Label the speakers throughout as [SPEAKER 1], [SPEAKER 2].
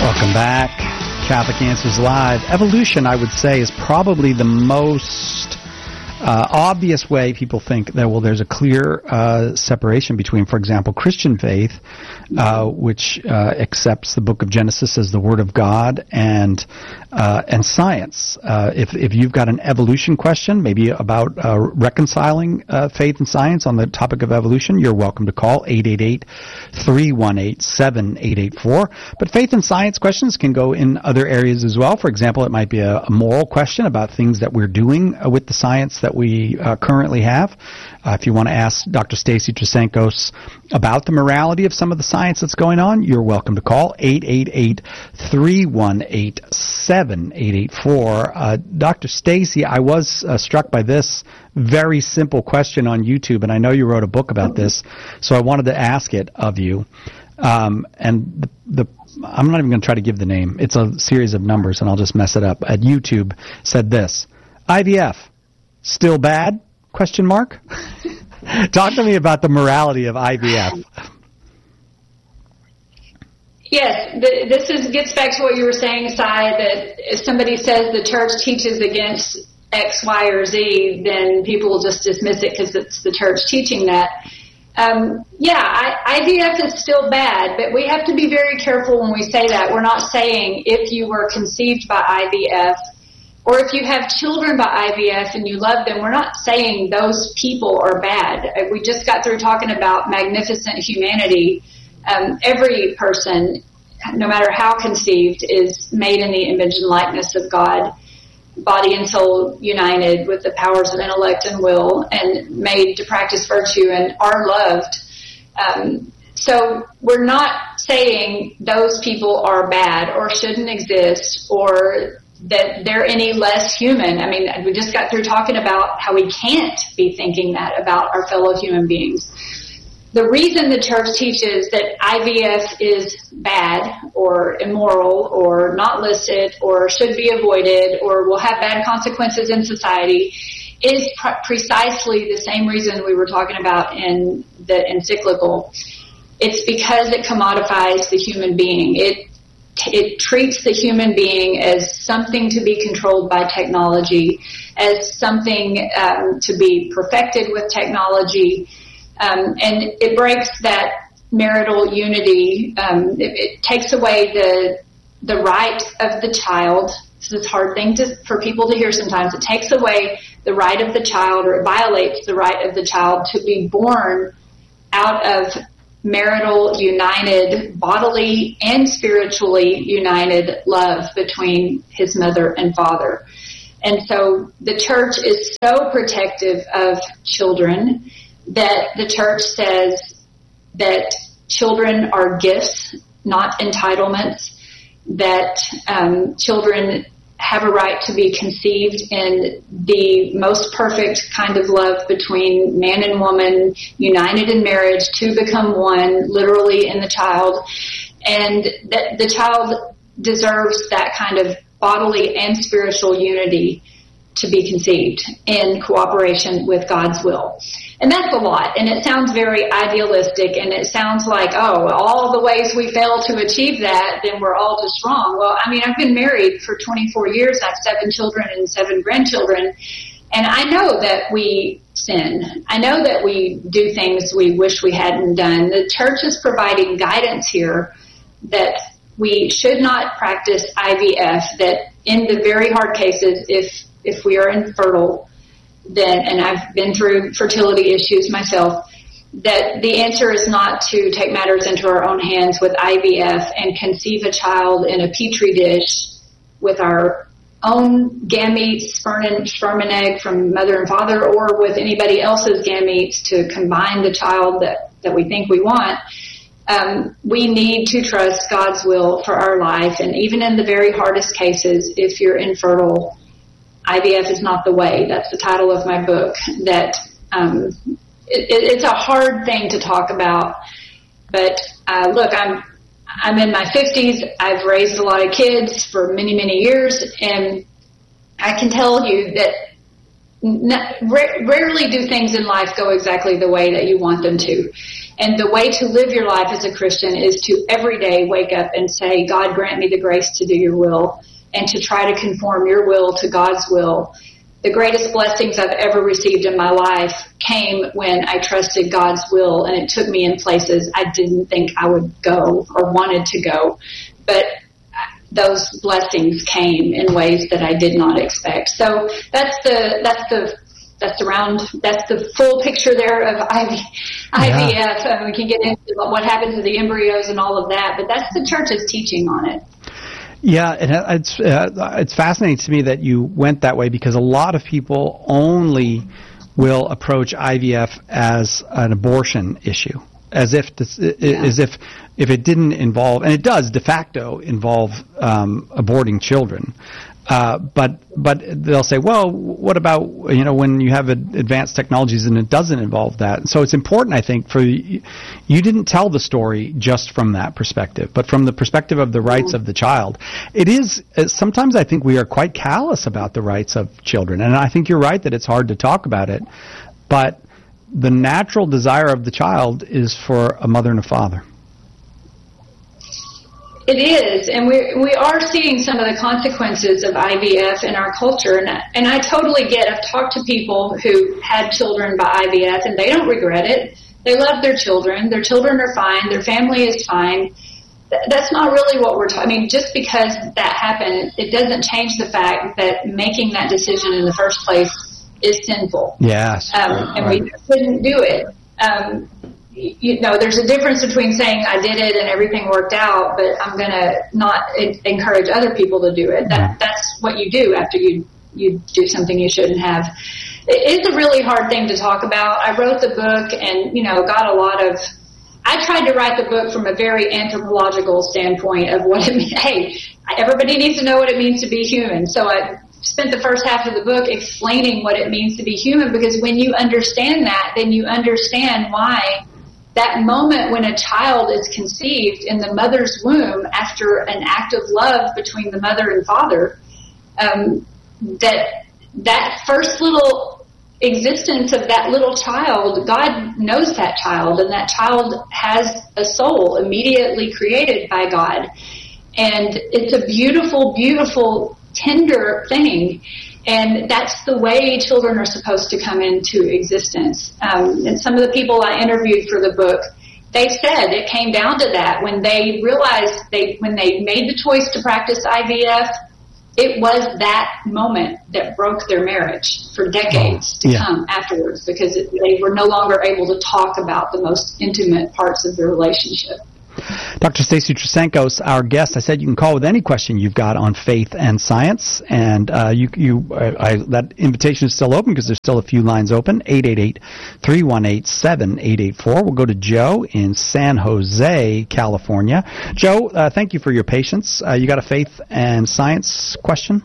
[SPEAKER 1] Welcome back. Catholic Answers Live. Evolution, I would say, is probably the most obvious way people think that, well, there's a clear separation between, for example, Christian faith, which accepts the book of Genesis as the Word of God, and science. If you've got an evolution question, maybe about reconciling faith and science on the topic of evolution, you're welcome to call 888-318-7884. But faith and science questions can go in other areas as well. For example, it might be a moral question about things that we're doing with the science that we currently have. If you want to ask Dr. Stacy Trasancos about the morality of some of the science that's going on, you're welcome to call 888-318-7884. Dr. Stacy, I was struck by this very simple question on YouTube, and I know you wrote a book about this, so I wanted to ask it of you. And I'm not even going to try to give the name. It's a series of numbers, and I'll just mess it up. At YouTube said this: IVF, still bad? Question mark. Talk to me about the morality of IVF.
[SPEAKER 2] Yes, this gets back to what you were saying, Si, that if somebody says the church teaches against X, Y, or Z, then people will just dismiss it because it's the church teaching that. IVF is still bad, but we have to be very careful when we say that. We're not saying if you were conceived by IVF, or if you have children by IVF and you love them, we're not saying those people are bad. We just got through talking about magnificent humanity. Every person, no matter how conceived, is made in the image and likeness of God, body and soul united with the powers of intellect and will, and made to practice virtue and are loved. So we're not saying those people are bad or shouldn't exist or that they're any less human. I mean, we just got through talking about how we can't be thinking that about our fellow human beings. The reason the church teaches that IVF is bad or immoral or not listed or should be avoided or will have bad consequences in society is precisely the same reason we were talking about in the encyclical. It's because it commodifies the human being. It treats the human being as something to be controlled by technology, as something to be perfected with technology, and it breaks that marital unity. It takes away the right of the child. This is a hard thing for people to hear sometimes. It takes away the right of the child, or it violates the right of the child to be born out of marital, united, bodily and spiritually united love between his mother and father. And so the church is so protective of children that the church says that children are gifts, not entitlements, that children have a right to be conceived in the most perfect kind of love between man and woman, united in marriage to become one, literally in the child, and that the child deserves that kind of bodily and spiritual unity to be conceived in cooperation with God's will. And that's a lot, and it sounds very idealistic, and it sounds like, oh, all the ways we fail to achieve that, then we're all just wrong. Well, I mean, I've been married for 24 years. I have 7 children and 7 grandchildren, and I know that we sin. I know that we do things we wish we hadn't done. The church is providing guidance here that we should not practice IVF, that in the very hard cases, if we are infertile, then, and I've been through fertility issues myself, that the answer is not to take matters into our own hands with IVF and conceive a child in a petri dish with our own gametes, sperm and egg from mother and father, or with anybody else's gametes to combine the child that we think we want. We need to trust God's will for our life, and even in the very hardest cases, if you're infertile, IVF is not the way. That's the title of my book. That it's a hard thing to talk about, but look, I'm in my 50s. I've raised a lot of kids for many, many years, and I can tell you that rarely do things in life go exactly the way that you want them to. And the way to live your life as a Christian is to every day wake up and say, God, grant me the grace to do your will, and to try to conform your will to God's will. The greatest blessings I've ever received in my life came when I trusted God's will, and it took me in places I didn't think I would go or wanted to go. But those blessings came in ways that I did not expect. So that's the full picture there of IVF. We can get into what happened to the embryos and all of that, but that's the church's teaching on it.
[SPEAKER 1] Yeah, it's fascinating to me that you went that way, because a lot of people only will approach IVF as an abortion issue, as if if it didn't involve, and it does de facto involve aborting children. But they'll say, well, what about, when you have advanced technologies and it doesn't involve that? So it's important, I think, for you didn't tell the story just from that perspective, but from the perspective of the rights of the child. It is, sometimes I think we are quite callous about the rights of children, and I think you're right that it's hard to talk about it, but the natural desire of the child is for a mother and a father.
[SPEAKER 2] It is, and we are seeing some of the consequences of IVF in our culture, and I totally get. I've talked to people who had children by IVF, and they don't regret it. They love their children. Their children are fine. Their family is fine. That's not really what we're talking. I mean, just because that happened, it doesn't change the fact that making that decision in the first place is sinful.
[SPEAKER 1] Yes,
[SPEAKER 2] and we couldn't do it. There's a difference between saying I did it and everything worked out, but I'm going to not encourage other people to do it. That's what you do after you do something you shouldn't have. It's a really hard thing to talk about. I wrote the book and, got a lot of... I tried to write the book from a very anthropological standpoint of what it means. Hey, everybody needs to know what it means to be human. So I spent the first half of the book explaining what it means to be human, because when you understand that, then you understand why that moment when a child is conceived in the mother's womb after an act of love between the mother and father, that first little existence of that little child, God knows that child, and that child has a soul immediately created by God. And it's a beautiful, beautiful, tender thing. And that's the way children are supposed to come into existence. And some of the people I interviewed for the book, they said it came down to that. When they realized when they made the choice to practice IVF, it was that moment that broke their marriage for decades to come afterwards, because they were no longer able to talk about the most intimate parts of their relationship.
[SPEAKER 1] Dr. Stacy Trasancos, our guest. I said you can call with any question you've got on faith and science, and that invitation is still open because there's still a few lines open. 888-318-7884. We'll go to Joe in San Jose, California. Joe, thank you for your patience. You got a faith and science question?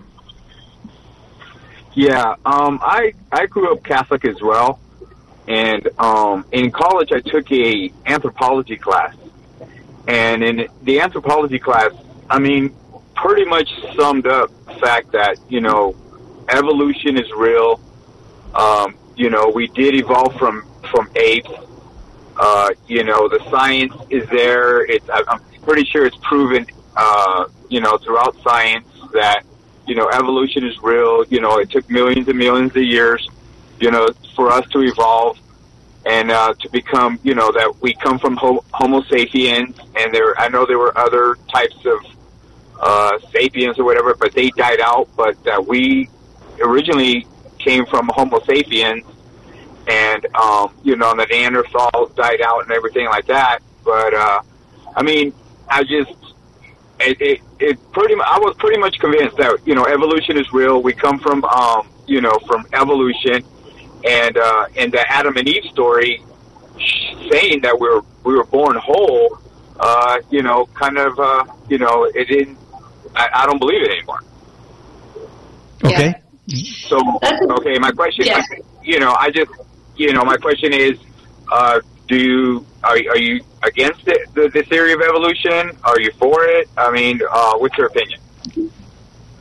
[SPEAKER 3] Yeah, I grew up Catholic as well, and in college I took a anthropology class. And in the anthropology class, pretty much summed up the fact that, evolution is real. We did evolve from apes. The science is there. I'm pretty sure it's proven, throughout science that, evolution is real. It took millions and millions of years, for us to evolve. And to become, that we come from Homo sapiens, and I know there were other types of sapiens or whatever, but they died out. But we originally came from Homo sapiens, and the Neanderthals died out and everything like that. But I was pretty much convinced that evolution is real. We come from from evolution. And the Adam and Eve story, saying that we were born whole, it didn't. I don't believe it anymore.
[SPEAKER 1] Okay.
[SPEAKER 3] So my question, my question is, are you against it, the theory of evolution? Are you for it? What's your opinion?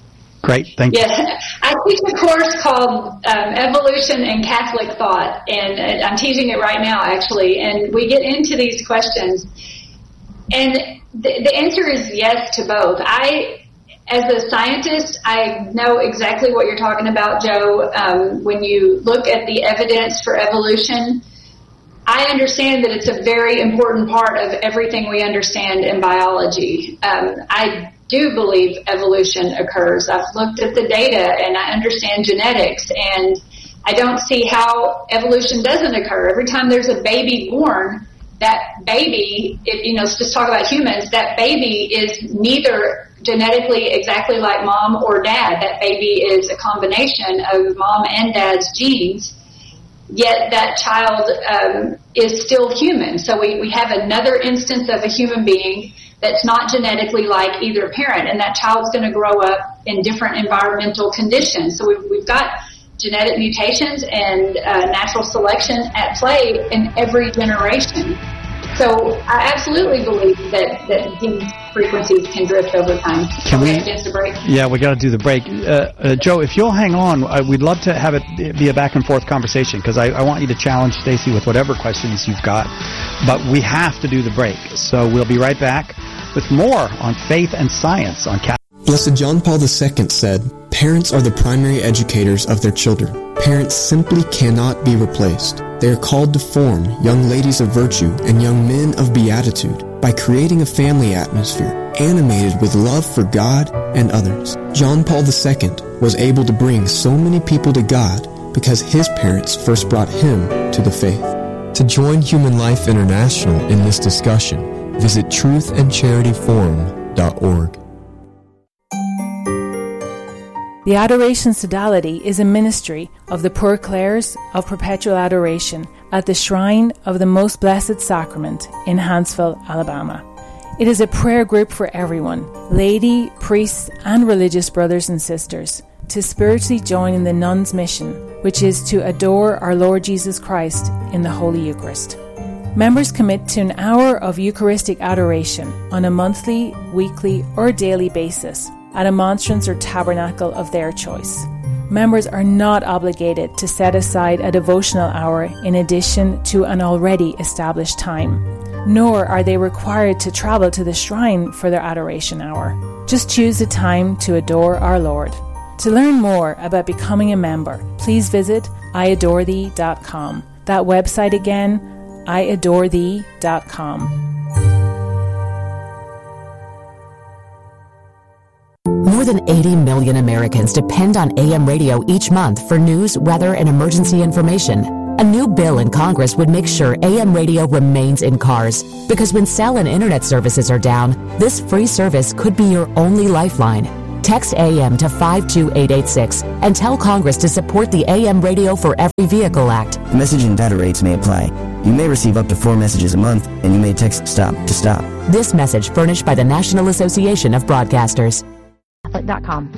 [SPEAKER 1] Great, thank you.
[SPEAKER 2] Yes, I teach a course called Evolution and Catholic Thought, and I'm teaching it right now, actually, and we get into these questions. And the answer is yes to both. As a scientist, I know exactly what you're talking about, Joe. When you look at the evidence for evolution, I understand that it's a very important part of everything we understand in biology. I do believe evolution occurs. I've looked at the data and I understand genetics, and I don't see how evolution doesn't occur. Every time there's a baby born, that baby, let's just talk about humans, that baby is neither genetically exactly like mom or dad. That baby is a combination of mom and dad's genes, yet that child is still human. So we have another instance of a human being that's not genetically like either parent, and that child's going to grow up in different environmental conditions. So we've got genetic mutations and natural selection at play in every generation. So I absolutely believe that these frequencies can drift over time.
[SPEAKER 1] Can we?
[SPEAKER 2] Against a break?
[SPEAKER 1] Yeah, we got to do the break. Joe, if you'll hang on, we'd love to have it be a back and forth conversation, because I want you to challenge Stacy with whatever questions you've got. But we have to do the break, so we'll be right back with more on faith and science on Catholic.
[SPEAKER 4] Blessed John Paul II said, "Parents are the primary educators of their children. Parents simply cannot be replaced. They are called to form young ladies of virtue and young men of beatitude by creating a family atmosphere animated with love for God and others." John Paul II was able to bring so many people to God because his parents first brought him to the faith. To join Human Life International in this discussion, visit truthandcharityforum.org.
[SPEAKER 5] The Adoration Sodality is a ministry of the Poor Clares of Perpetual Adoration at the Shrine of the Most Blessed Sacrament in Huntsville, Alabama. It is a prayer group for everyone, laity, priests, and religious brothers and sisters, to spiritually join in the nuns' mission, which is to adore our Lord Jesus Christ in the Holy Eucharist. Members commit to an hour of Eucharistic adoration on a monthly, weekly, or daily basis at a monstrance or tabernacle of their choice. Members are not obligated to set aside a devotional hour in addition to an already established time, nor are they required to travel to the shrine for their adoration hour. Just choose a time to adore our Lord. To learn more about becoming a member, please visit iadorethee.com. That website again, iadorethee.com.
[SPEAKER 6] More than 80 million Americans depend on AM radio each month for news, weather, and emergency information. A new bill in Congress would make sure AM radio remains in cars, because when cell and internet services are down, this free service could be your only lifeline. Text AM to 52886 and tell Congress to support the AM Radio for Every Vehicle Act.
[SPEAKER 7] Message and data rates may apply. You may receive up to 4 messages a month, and you may text STOP to stop.
[SPEAKER 6] This message furnished by the National Association of Broadcasters.
[SPEAKER 8] Catholic.com.